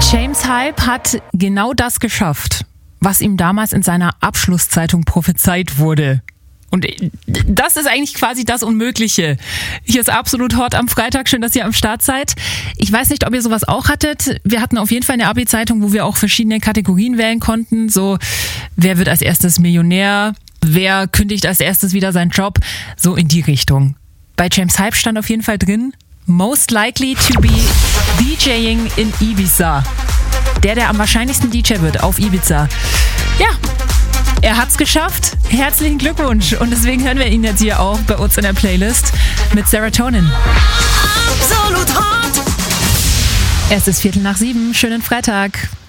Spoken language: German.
James Hype hat genau das geschafft, was ihm damals in seiner Abschlusszeitung prophezeit wurde. Und das ist eigentlich quasi das Unmögliche. Hier ist Absolut Hot am Freitag. Schön, dass ihr am Start seid. Ich weiß nicht, ob ihr sowas auch hattet. Wir hatten auf jeden Fall eine Abi-Zeitung, wo wir auch verschiedene Kategorien wählen konnten. So, wer wird als erstes Millionär? Wer kündigt als erstes wieder seinen Job? So in die Richtung. Bei James Hype stand auf jeden Fall drin, most likely to be DJing in Ibiza. Der am wahrscheinlichsten DJ wird auf Ibiza. Ja, er hat's geschafft. Herzlichen Glückwunsch. Und deswegen hören wir ihn jetzt hier auch bei uns in der Playlist mit Serotonin. Absolut Hot. Es ist 7:15. Schönen Freitag.